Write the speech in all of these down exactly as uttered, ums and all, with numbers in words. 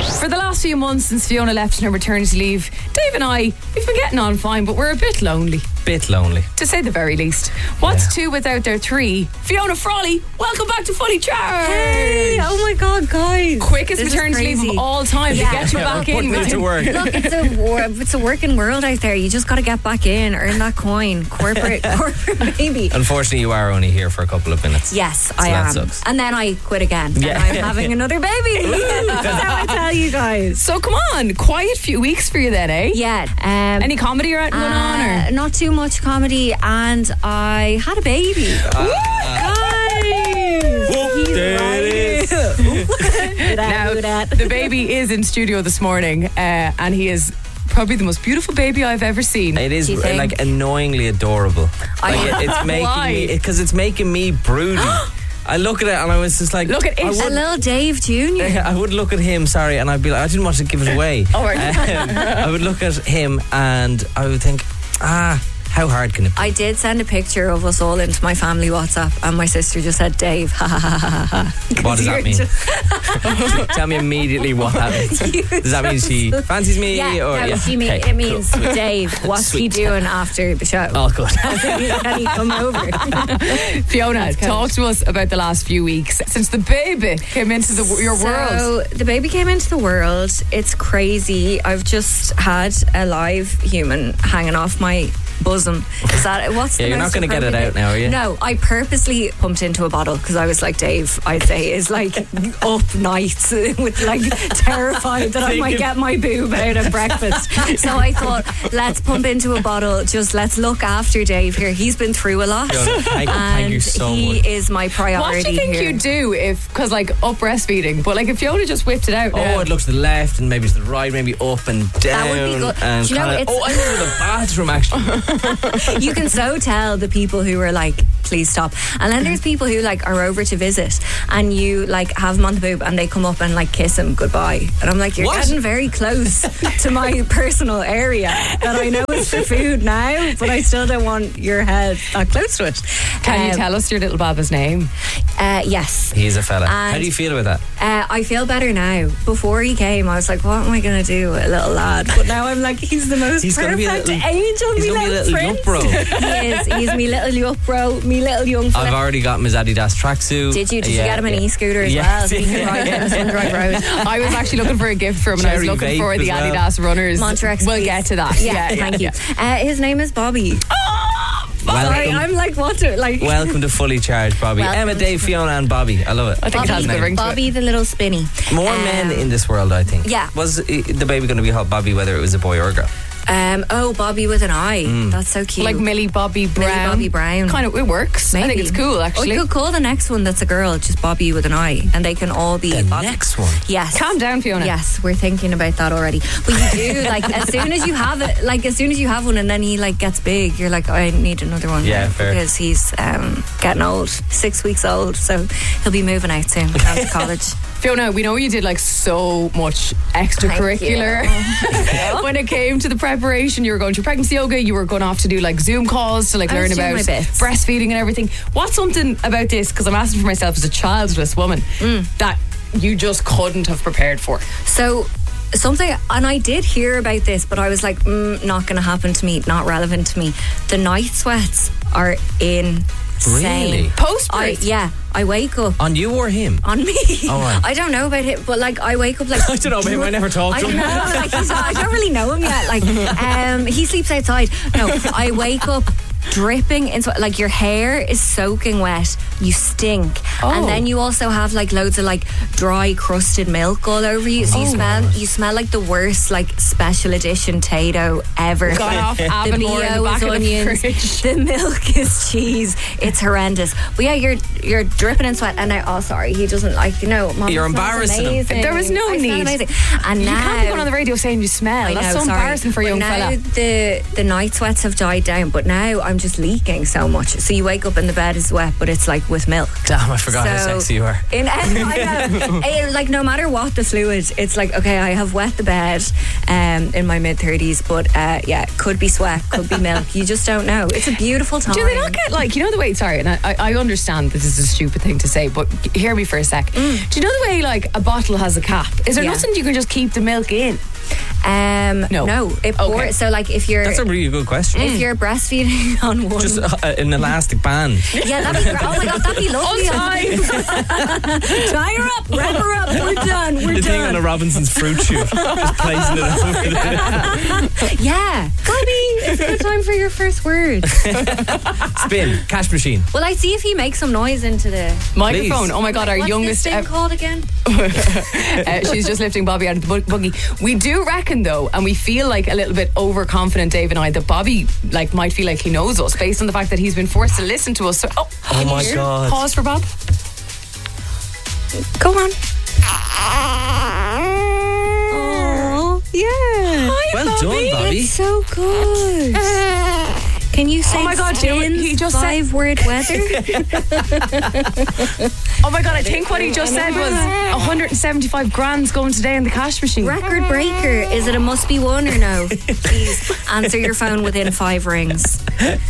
For the last few months since Fiona left on her maternity leave, Dave and I, we've been getting on fine, but we're a bit lonely. Bit lonely. To say the very least. What's Yeah. two without their three? Fiona Frawley, welcome back to Fully Charged. Hey, oh my God, guys. Quickest This is maternity leave crazy. of all time Yeah. to get you Yeah, back we're in. putting it with to work. Look, it's a war, it's a working world out there. You just got to get back in, earn that coin. Corporate, corporate baby. Unfortunately, you are only here for a couple of minutes. Yes, So I that am. sucks. And then I quit again. Yeah. And I'm having another baby. That's how I tell you guys. So come on, quiet few weeks for you then, eh? Yeah. Um, Any comedy or anything going on? uh, Or? not too much comedy, and I had a baby. Guys! He's right. Did I Now, do that? the baby is in studio this morning, uh, and he is probably the most beautiful baby I've ever seen. It is Do you think? like annoyingly adorable. I- Like, it, it's making Why? me because it's making me broody. I look at it and I was just like, Look at it. I A A would, little Dave Junior I would look at him, sorry, and I'd be like, I didn't want to give it away. Oh, right. Um, I would look at him and I would think, ah, how hard can it be? I did send a picture of us all into my family WhatsApp, and my sister just said, Dave, ha ha ha ha ha. What does that You're mean? just- Tell me immediately what that means. Does that mean she fancies me? Yeah, or, no, yeah. she mean, Okay, it means, cool. Dave, what's he Sweet. doing after the show? Oh, good. Can he come over? Fiona, talk to us about the last few weeks since the baby came into the, your so, world. the baby came into the world. It's crazy. I've just had a live human hanging off my bosom. Is that what's Yeah, the you're most not gonna get it appropriate out now, are you? No, I purposely pumped into a bottle because I was like, Dave, I'd say is like up nights with like terrified that I might get my boob out at breakfast. So I thought, let's pump into a bottle. Just let's look after Dave here. He's been through a lot, Fiona, thank, and thank you so he much. is my priority What do you think here. you do if, because like up breastfeeding, but like if Fiona just whipped it out Oh, now. it looks to the left and maybe to the right, maybe up and down. would be good. And Do you know, kinda, it's- oh, I'm in the bathroom actually. You can so tell the people who are like, please stop. And then there's people who like are over to visit, and you like have them on the boob, and they come up and like kiss him goodbye. And I'm like, you're What? getting very close to my personal area that I know is for food now, but I still don't want your head that close to it. Can you Um, tell us your little baba's name? Uh, yes. He's a fella. How And- do you feel about that? Uh, I feel better now. Before he came, I was like, what am I going to do with a little lad? But now I'm like, he's the most He's gonna perfect be a little- angel, He's me gonna be a little little prince. yup bro. He is. He's me little yup bro, me little young fella. I've already got his Adidas tracksuit. Did you? Did you Yeah, get him an yeah. e-scooter as Yeah. well? So he can ride down the Sundrive Road. I was actually looking for a gift for him, and I was Cherry looking vape for the as well. Adidas runners. Montrex, We'll please. get to that. Yeah, thank you. Uh, his name is Bobby. Sorry, Welcome, I'm like, what? Do, like, welcome to Fully Charged, Bobby. Welcome Emma, to- Dave, Fiona, and Bobby. I love it. I think it has a good ring to it. Bobby the little spinny. More Um, men in this world, I think. yeah. Was uh, the baby going to be hot Bobby, whether it was a boy or a girl? Um, oh, Bobby with an eye. That's so cute. Like Millie Bobby Brown. Bobby Brown. Kind of, it works. I think Maybe. it's cool, actually. Or you could call the next one that's a girl just Bobby with an eye, and they can all be The Bobby. next one. Yes. Calm down, Fiona. Yes, we're thinking about that already. But you do, like, as soon as you have it, like, as soon as you have one and then he, like, gets big, you're like, oh, I need another one. Yeah, now, fair. Because he's um, getting old, six weeks old, so he'll be moving out soon, going to college. Fiona, we know you did like so much extracurricular when it came to the preparation. You were going to pregnancy yoga, you were going off to do like Zoom calls to like I learn was doing about my bits. breastfeeding and everything. What's something about this, because I'm asking for myself as a childless woman, Mm. that you just couldn't have prepared for? So, something, and I did hear about this, but I was like, mm, not going to happen to me, not relevant to me. The night sweats are insane. Really? Post I, birth? yeah, I wake up. On you or him? On me. Oh, right. I don't know about him, but like I wake up like I don't know about him. I never talked I to don't him. know. Like he's not, I don't really know him yet. Like um, he sleeps outside. No, I wake up dripping in sweat. Like your hair is soaking wet. You stink, Oh. and then you also have like loads of like dry crusted milk all over you. So you Oh. smell. You smell like the worst like special edition Tayto ever. Gone off the Avonmore in the bio back is of the onions. fridge. The milk is cheese. It's horrendous. But yeah, you're you're dripping in sweat. And I, oh, sorry, he doesn't like. You know, Mum You're smells embarrassing him. amazing. There was no I smell need. amazing. And You now can't be going on the radio saying you smell. I That's know, so sorry. embarrassing for a But young now fella. the the night sweats have died down, but now I'm around just leaking so much. So you wake up and the bed is wet, but it's like with milk. Damn, I forgot how So, sexy you are. In, I know. Eh, like no matter what the fluid, it's like, okay, I have wet the bed um, in my mid thirties, but uh, yeah, could be sweat, could be milk. You just don't know. It's a beautiful time. Do they not get like, you know the way, sorry, and I, I understand this is a stupid thing to say, but hear me for a sec. Mm. Do you know the way like a bottle has a cap? Is there Yeah. nothing you can just keep the milk in? Um, No. no. It Okay. pours. So like if you're That's a really good question. if you're breastfeeding on one, Just uh, an elastic band. yeah, that'd be great. Oh my god, that'd be lovely. Tie her up, wrap her up. We're done. We're The thing on done. a Robinson's fruit shoot. Just placing it over there. Yeah, Bobby, it's a good time for your first word. Spin. Cash machine. Well, I see if you make some noise into the Microphone. Oh my God, our What's youngest this thing ever. called again? Uh, she's just lifting Bobby out of the bu- buggy. We do reckon though, and we feel like a little bit overconfident, Dave and I, that Bobby like might feel like he knows us based on the fact that he's been forced to listen to us. So, oh, Oh my here. God. Pause for Bob. Go on. Oh, yeah. Hi, Well Bobby. done, Bobby. It's so good. Can you say Oh my God, do you know what spin he just said? five word weather? Oh my God, I think what he just said was one hundred seventy-five grand's going today in the cash machine. Record breaker. Is it a must be one or no? Please answer your phone within five rings.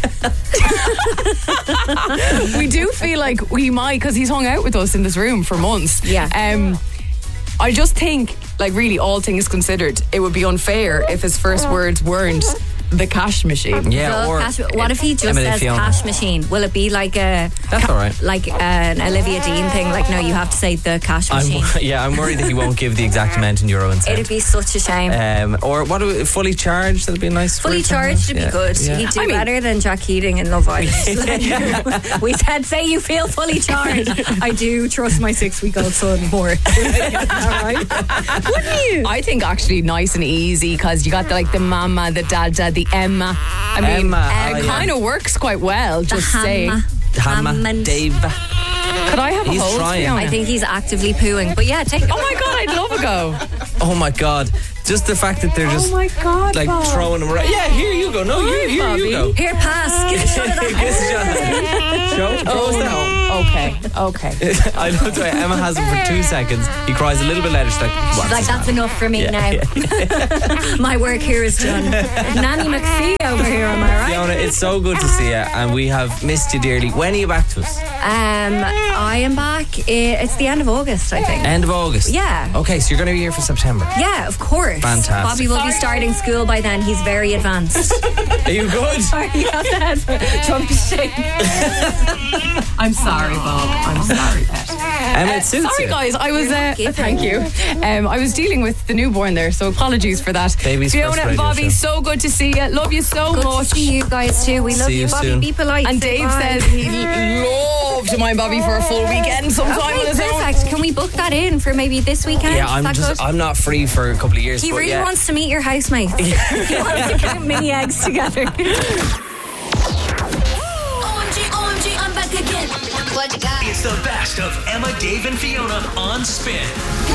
We do feel like we might, because he's hung out with us in this room for months. Yeah. Um, I just think, like, really, all things considered, it would be unfair if his first words weren't the cash machine. Yeah, The or cash, what if he just Emily says Fiona. cash machine? Will it be like a That's all right. like an Olivia Dean thing? Like, no, you have to say the cash I'm, machine. yeah, I'm worried that he won't give the exact amount in euro and cent. It'd be such a shame. Um, or what? do we- Fully charged? That'd be a nice. Fully word to have. charged would Yeah, be good. yeah. He'd do I mean- better than Jack Keating in Love Island. We said, say you feel fully charged. I do trust my six-week-old son more. Wouldn't you? I think actually nice and easy, because you got the, like the mama, the dada, the Emma. I mean, Emma, it oh, yeah. kind of works quite well. The Just saying. hammer. Hammer, Hammond. Dave. Could I have He's a hold? trying. Fiona? I think he's actively pooing. But yeah, take. Oh my God, I'd love a go. Oh my God! Just the fact that they're just Oh my God, like Bob. throwing them around. Yeah, here you go. No, here, here Bobby. you go. Here, pass. Get a shot of that. Kiss each other. Show. Oh Show us no. Okay, okay. that. I love the way Emma has him for two seconds. He cries a little bit later. She's like, She's "What's like, this that's man?" enough for me Yeah, now. My work here is done. Nanny McPhee over here, am I right? Fiona, it's so good to see you, and we have missed you dearly. When are you back to us? Um, I am back. i- It's the end of August, I think. End of August. Yeah. Okay, so you're going to be here for September. Yeah, of course. Fantastic. Bobby will be starting school by then. He's very advanced. Are you good? Sorry, you have to head for Trump shake. I'm sorry, Bob. I'm sorry, Pet. Emma, it suits Sorry, you. guys. I was. Uh, Give thank you. Um, I was dealing with the newborn there, so apologies for that. Baby's Fiona first and radio Bobby, show. so good to see you. Love you so Good much. to see you guys too. We love See you, you Bobby. soon. Be polite. And Say Dave bye. says he'd love to mind Bobby for a full weekend sometime on Okay, his own. perfect. Can we book that in for maybe this weekend? Yeah, Is I'm that just good? I'm not free for a couple of years. He but really yeah. wants to meet your housemates. He wants to count mini eggs together. O M G, O M G, I'm back again. What you got? It's the best of Emma, Dave, and Fiona on Spin.